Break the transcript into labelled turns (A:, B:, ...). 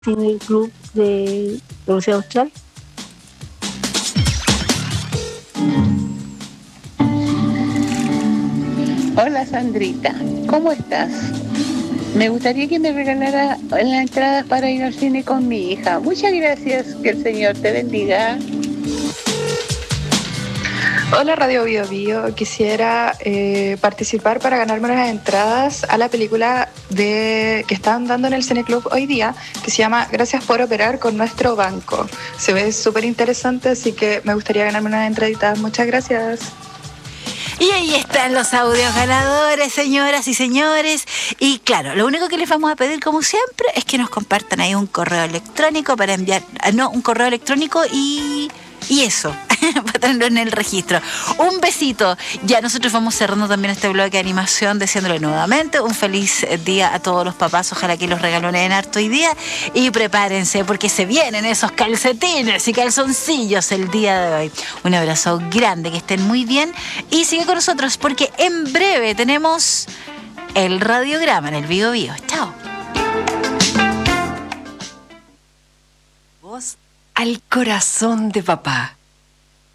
A: Cine Club de la Universidad Austral.
B: Hola Sandrita, ¿cómo estás? Me gustaría que me regalara las entradas para ir al cine con mi hija. Muchas gracias, que el Señor te bendiga.
C: Hola Radio Bio Bio, quisiera participar para ganarme unas entradas a la película que están dando en el Cine Club hoy día, que se llama Gracias por operar con nuestro banco. Se ve súper interesante, así que me gustaría ganarme unas entraditas. Muchas gracias.
D: Y ahí están los audios ganadores, señoras y señores. Y claro, lo único que les vamos a pedir, como siempre, es que nos compartan ahí un correo electrónico para enviar, un correo electrónico y eso, para tenerlo en el registro. Un besito. Ya nosotros vamos cerrando también este bloque de animación, deseándole nuevamente un feliz día a todos los papás. Ojalá que los regalonen harto hoy día. Y prepárense, porque se vienen esos calcetines y calzoncillos el día de hoy. Un abrazo grande, que estén muy bien. Y sigue con nosotros, porque en breve tenemos el radiograma en el Bio Bio. Chao.
E: Voz al corazón de papá.